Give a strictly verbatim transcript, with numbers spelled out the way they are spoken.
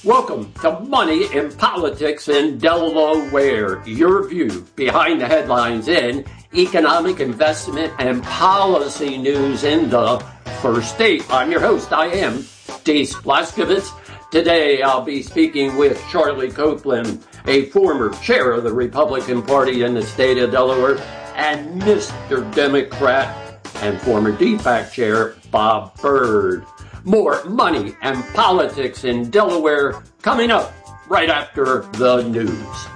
Welcome to Money in Politics in Delaware, your view behind the headlines in economic, investment, and policy news in the first state. I'm your host. I am Denis Blaskovitz. Today I'll be speaking with Charlie Copeland, a former chair of the Republican Party in the state of Delaware, and Mister Democrat and former D PAC chair Bob Byrd. More money and politics in Delaware coming up right after the news.